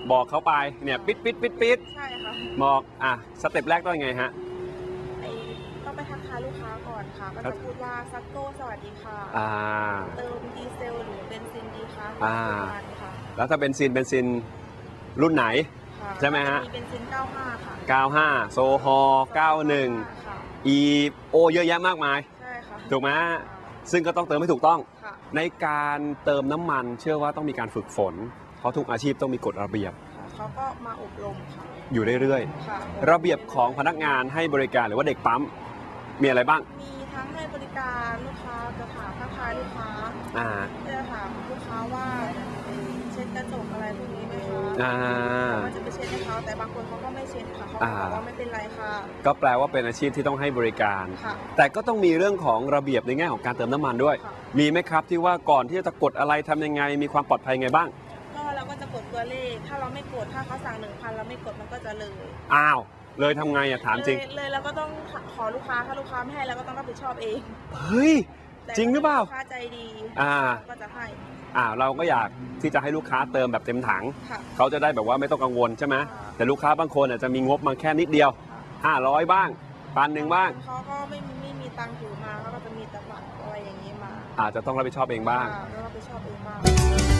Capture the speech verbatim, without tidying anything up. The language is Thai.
บอกเขาไปเนี่ยปิดปิดปิดปิดใช่ค่ะบอกอ่ะสเต็ปแรกต้องยังไงฮะไอต้องไปทักทายลูกค้าก่อนค่ะก็จะพูดว่าซักโก้สวัสดีค่ะอ่าเติมดีเซลหรือเบนซินดีคะอ่าค่ะแล้วถ้าเบนซินเบนซินรุ่นไหนใช่ไหมฮะมีเบนซินเก้าห้าค่ะเก้าห้าโซฮอล์เก้าหนึ่งอีโอเยอะแยะมากมายใช่ค่ะถูกไหมซึ่งก็ต้องเติมให้ถูกต้องค่ะในการเติมน้ำมันเชื่อว่าต้องมีการฝึกฝนเพราะทุกอาชีพต้องมีกฎระเบียบเขาก็มาอบรมค่ะอยู่เรื่อยๆระเบียบของพนักงานให้บริการหรือว่าเด็กปั๊มมีอะไรบ้างมีทั้งให้บริการลูกค้าจะถามทักทายลูกค้าอ่าจะถามลูกค้าว่าเช็ดกระจกอะไรพวกนี้ไหมคะอ่ามันจะไปเช็ดให้เขาแต่บางคนเขาก็ไม่เช็ดค่ะเขาบอกว่าไม่เป็นไรค่ะก็แปลว่าเป็นอาชีพที่ต้องให้บริการแต่ก็ต้องมีเรื่องของระเบียบในแง่ของการเติมน้ำมันด้วยมีไหมครับที่ว่าก่อนที่จะกดอะไรทำยังไงมีความปลอดภัยไงบ้างก็เราก็จะกดตัวเลขถ้าเราไม่กดถ้าเขาสั่งหนึ่งพันเราไม่กดมันก็จะเลยอ้าวเลยทำไงอะถามจริงเลยเราก็ต้องขอลูกค้าถ้าลูกค้าไม่ให้เราก็ต้องรับผิดชอบเองเฮ้ยจริงหรือเปล่าลูกค้าใจดีอ่าก็จะให้อ่าเราก็อยากที่จะให้ลูกค้าเติมแบบเต็มถังเขาจะได้แบบว่าไม่ต้องกังวลใช่ไหมแต่ลูกค้าบางคนอาจจะมีงบมาแค่นิดเดียวห้าร้อยบ้างพันหนึ่งบ้างเขาก็ไม่มีไม่มีตังค์ถือมาเขาก็จะมีแต่บัตรอะไรอย่างนี้มาอาจจะต้องรับผิดชอบเองบ้างรับผิดชอบเองบ้าง